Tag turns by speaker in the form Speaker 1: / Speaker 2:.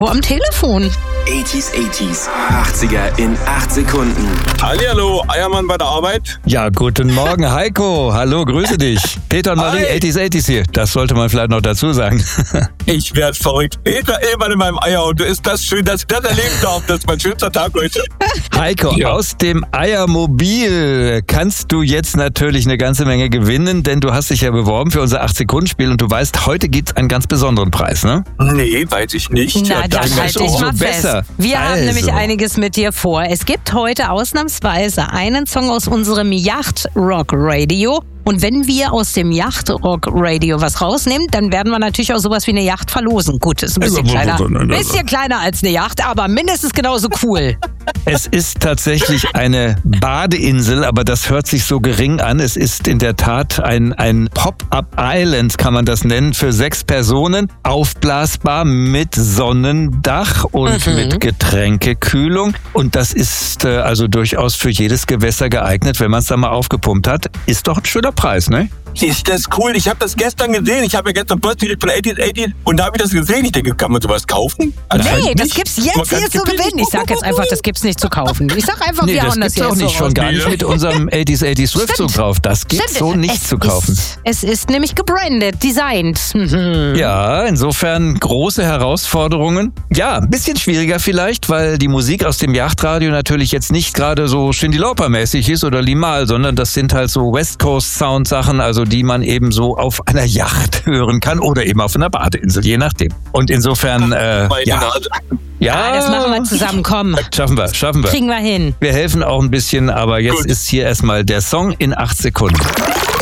Speaker 1: Wo am Telefon?
Speaker 2: 80s, 80er in 8 Sekunden.
Speaker 3: Hallihallo, Eiermann bei der Arbeit.
Speaker 4: Ja, guten Morgen, Heiko. Hallo, grüße dich. Peter und Marie,
Speaker 3: Hi.
Speaker 4: 80s hier. Das sollte man vielleicht noch dazu sagen.
Speaker 3: Ich werd verrückt. Peter Ehrmann in meinem Eierauto. Ist das schön, dass ich das erleben darf. Das ist mein schönster Tag heute.
Speaker 4: Heiko,
Speaker 3: Ja.
Speaker 4: aus dem Eiermobil kannst du jetzt natürlich eine ganze Menge gewinnen, denn du hast dich ja beworben für unser 8-Sekunden-Spiel und du weißt, heute gibt's einen ganz besonderen Preis, ne?
Speaker 3: Nee, weiß ich nicht.
Speaker 1: Na, dann
Speaker 4: dann
Speaker 1: halt
Speaker 4: ist
Speaker 1: dich
Speaker 4: umso
Speaker 1: mal fest.
Speaker 4: besser.
Speaker 1: Wir haben
Speaker 4: Also.
Speaker 1: nämlich einiges mit dir vor. Es gibt heute ausnahmsweise einen Song aus unserem Yacht-Rock-Radio. Und wenn wir aus dem Yacht-Rock-Radio was rausnehmen, dann werden wir natürlich auch sowas wie eine Yacht verlosen. Gut, ist ein bisschen kleiner als eine Yacht, aber mindestens genauso cool.
Speaker 4: Es ist tatsächlich eine Badeinsel, aber das hört sich so gering an. Es ist in der Tat ein Pop-Up-Island, kann man das nennen, für 6 Personen. Aufblasbar mit Sonnendach und mit Getränkekühlung. Und das ist also durchaus für jedes Gewässer geeignet, wenn man es da mal aufgepumpt hat. Ist doch ein schöner Preis, ne?
Speaker 3: Ist das cool? Ich habe das gestern gesehen. Ich habe ja gestern Post von 80s und da habe ich das gesehen. Ich denke, kann man sowas kaufen? Anscheinend
Speaker 1: Nee, das
Speaker 3: nicht.
Speaker 1: gibt's
Speaker 3: Man
Speaker 1: jetzt
Speaker 3: kann's
Speaker 1: hier zu gewinnen. Ich sag jetzt einfach, das gibt's nicht zu kaufen. Ich sag einfach, wir hauen das
Speaker 4: gibt's
Speaker 1: jetzt
Speaker 4: auch
Speaker 1: so
Speaker 4: nicht, schon
Speaker 1: raus.
Speaker 4: gar nicht mit unserem 80s Schriftzug drauf. Das gibt's so nicht zu kaufen.
Speaker 1: Es ist nämlich gebrandet, designt.
Speaker 4: Ja, insofern große Herausforderungen. Ja, ein bisschen schwieriger vielleicht, weil die Musik aus dem Yachtradio natürlich jetzt nicht gerade so Shindy Lauper-mäßig ist oder Limahl, sondern das sind halt so West Coast Sound Sachen, also die man eben so auf einer Yacht hören kann oder eben auf einer Badeinsel, je nachdem. Und insofern,
Speaker 3: Meine Nase.
Speaker 1: Ah, das machen wir zusammen, komm.
Speaker 4: Schaffen wir.
Speaker 1: Kriegen wir hin.
Speaker 4: Wir helfen auch ein bisschen, aber jetzt ist hier erstmal der Song in 8 Sekunden.